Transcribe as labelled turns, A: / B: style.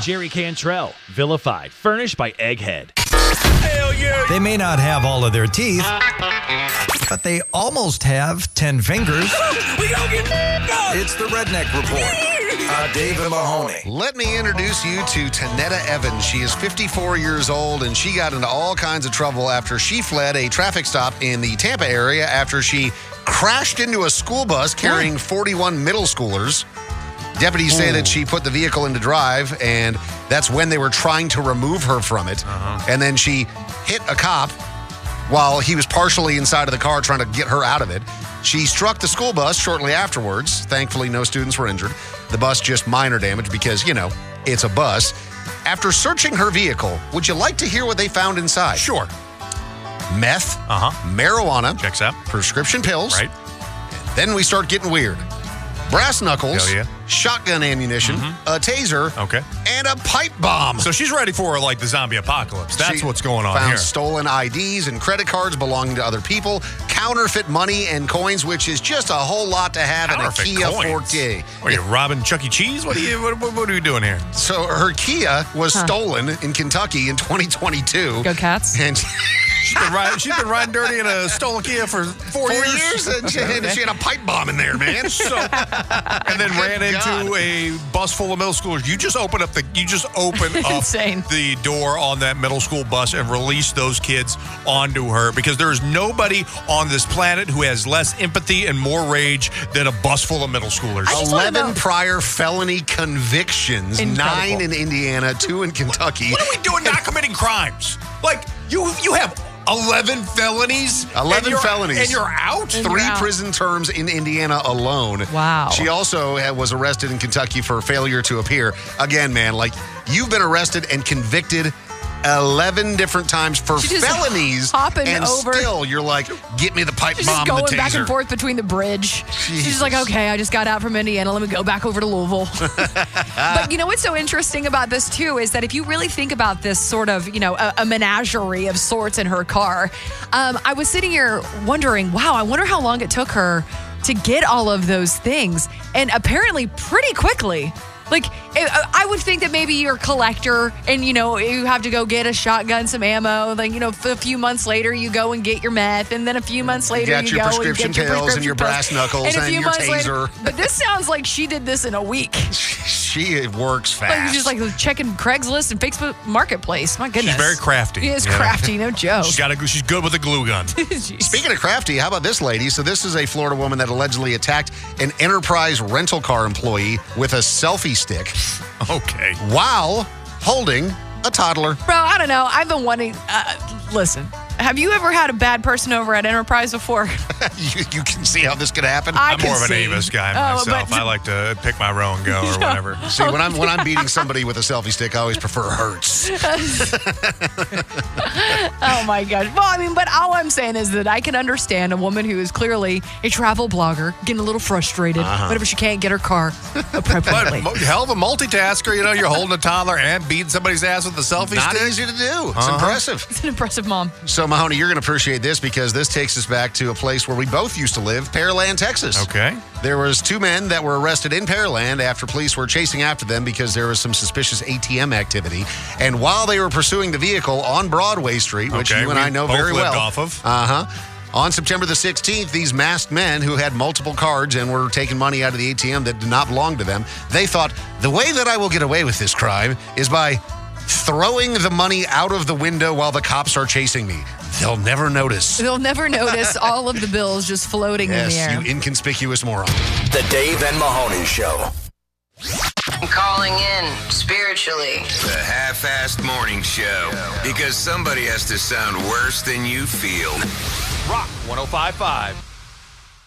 A: Jerry Cantrell, vilified, furnished by Egghead.
B: Hell yeah.
C: They may not have all of their teeth, but they almost have 10 fingers.
B: We gonna get
C: It's the Redneck Report. Dave and Mahoney.
D: Let me introduce you to Tanetta Evans. She is 54 years old, and she got into all kinds of trouble after she fled a traffic stop in the Tampa area after she crashed into a school bus carrying 41 middle schoolers. Deputies say that she put the vehicle into drive, and that's when they were trying to remove her from it. And then she hit a cop while he was partially inside of the car trying to get her out of it. She struck the school bus shortly afterwards. Thankfully, no students were injured. The bus just minor damage because, you know, it's a bus. After searching her vehicle, would you like to hear what they found inside?
B: Sure.
D: Meth, marijuana,
B: Checks out.
D: prescription pills.
B: Right.
D: Then we start getting weird. Brass knuckles,
B: Hell yeah.
D: shotgun ammunition, a taser,
B: Okay.
D: and a pipe bomb.
B: So she's ready for like the zombie apocalypse. That's
D: She
B: what's going on
D: found
B: here.
D: stolen IDs and credit cards belonging to other people, counterfeit money and coins, which is just a whole lot to have in a
B: Counterfeit
D: Kia
B: coins.
D: Forte.
B: Are you robbing Chuck E. Cheese? What are you doing here?
D: So her Kia was stolen in Kentucky in 2022.
E: Go Cats.
D: And
B: She's been riding dirty in a stolen Kia for 4 years.
D: and she had a pipe bomb in there, man.
B: And then ran
D: Good God.
B: into a bus full of middle schoolers. You just open up
E: Insane.
B: the door on that middle school bus and release those kids onto her, because there is nobody on this planet who has less empathy and more rage than a bus full of middle schoolers.
E: just wanna
D: 11
E: know-
D: prior felony convictions,
E: Incredible.
D: 9 in Indiana, 2 in Kentucky.
B: What are we doing not committing crimes? Like, you have 11 felonies?
D: 11
B: and you're-
D: felonies.
B: And you're out?
E: And
D: 3
E: you're out.
D: prison terms in Indiana alone.
E: Wow.
D: She also was arrested in Kentucky for failure to appear. Again, man, like, you've been arrested and convicted 11 different times for
E: She just
D: felonies,
E: hopping
D: and
E: over.
D: still you're like, get me the pipe
E: She's
D: bomb,
E: just going
D: the taser.
E: back and forth between the bridge. She's just like,
D: Jesus.
E: okay, I just got out from Indiana. Let me go back over to Louisville. But you know what's so interesting about this, too, is that if you really think about this sort of, you know, a menagerie of sorts in her car, I was sitting here wondering, wow, I wonder how long it took her to get all of those things. And apparently pretty quickly. Like, I would think that maybe you're a collector and, you know, you have to go get a shotgun, some ammo. Like, you know, a few months later, you go and get your meth. And then a few months later,
D: got
E: you
D: your
E: go and
D: prescription
E: get your
D: pills and
E: prescription
D: your brass knuckles
E: a
D: and
E: few
D: your
E: months
D: taser.
E: Later, but this sounds like she did this in a week.
D: She works fast.
E: Like, just like checking Craigslist and Facebook Marketplace. My goodness.
B: She's very crafty.
E: She is
B: Yeah.
E: crafty, no joke.
B: She's good with a glue gun.
E: Jeez.
D: Speaking of crafty, how about this lady? So this is a Florida woman that allegedly attacked an Enterprise rental car employee with a selfie stick
B: Okay.
D: while holding a toddler.
E: Bro, I don't know. I've been wanting. Listen, have you ever had a bad person over at Enterprise before?
D: You can see how this could happen.
B: I'm more of an Avis guy myself.
E: but-
B: I like to pick my row and go or whatever.
D: See, when I'm beating somebody with a selfie stick, I always prefer Hertz.
E: Oh my gosh. Well, I mean, but all I'm saying is that I can understand a woman who is clearly a travel blogger getting a little frustrated whenever she can't get her car appropriately.
B: But hell of a multitasker, you know, you're holding a toddler and beating somebody's ass with a selfie
D: Not
B: stick.
D: easy to do. It's impressive.
E: It's an impressive mom.
D: So, Mahoney, you're going to appreciate this because this takes us back to a place where we both used to live, Pearland, Texas.
B: Okay.
D: There was 2 men that were arrested in Pearland after police were chasing after them because there was some suspicious ATM activity. And while they were pursuing the vehicle on Broadway Street, which
B: Okay,
D: you and
B: we
D: I know
B: both
D: very
B: lived
D: well.
B: off of.
D: On September the 16th, these masked men who had multiple cards and were taking money out of the ATM that did not belong to them, they thought, the way that I will get away with this crime is by throwing the money out of the window while the cops are chasing me. They'll never notice.
E: They'll never notice all of the bills just floating in the
D: Yes,
E: air.
D: you inconspicuous moron.
C: The Dave and Mahoney Show.
F: I'm calling in spiritually.
G: The half-assed morning show. Because somebody has to sound worse than you feel.
A: Rock 105.5.